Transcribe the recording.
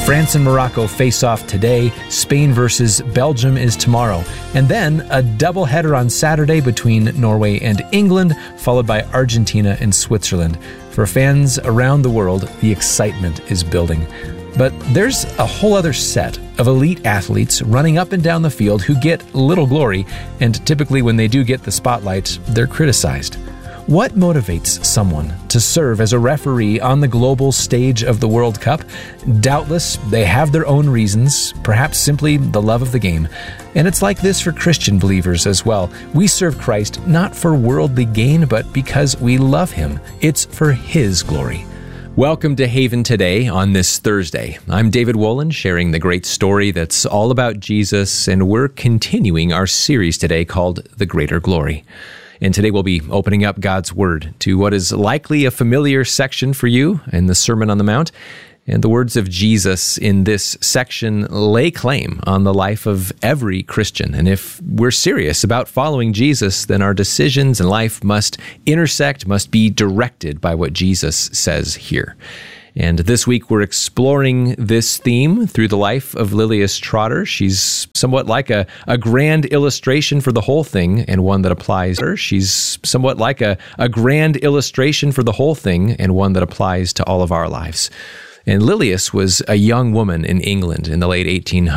France and Morocco face off today. Spain versus Belgium is tomorrow. And then a doubleheader on Saturday between Norway and England, followed by Argentina and Switzerland. For fans around the world, the excitement is building. But there's a whole other set of elite athletes running up and down the field who get little glory, and typically when they do get the spotlight, they're criticized. What motivates someone to serve as a referee on the global stage of the World Cup? Doubtless, they have their own reasons, perhaps simply the love of the game. And it's like this for Christian believers as well. We serve Christ not for worldly gain, but because we love Him. It's for His glory. Welcome to Haven Today on this Thursday. I'm David Wolin, sharing the great story that's all about Jesus, and we're continuing our series today called The Greater Glory. And today we'll be opening up God's Word to what is likely a familiar section for you in the Sermon on the Mount. And the words of Jesus in this section lay claim on the life of every Christian. And if we're serious about following Jesus, then our decisions in life must intersect, must be directed by what Jesus says here. And this week, we're exploring this theme through the life of Lilias Trotter. She's somewhat like a grand illustration for the whole thing, and one that applies to her. She's somewhat like a grand illustration for the whole thing, and one that applies to all of our lives. And Lilias was a young woman in England in the late 1800s.